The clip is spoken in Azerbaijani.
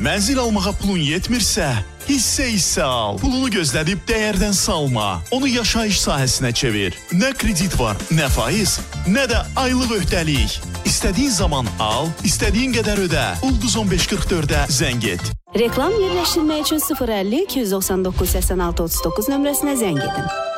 Mənzil almağa pulun yetmirsə, hissə al. Pulunu gözlədib dəyərdən salma. Onu yaşayış sahəsinə çevir. Nə kredit var, nə faiz, nə də aylıq öhdəlik. İstədiyin zaman al, istədiyin qədər ödə. Ulduz 1544-ə zəng et. Reklam yerləşdirmək üçün 050 299 86 39 nömrəsinə zəng edin.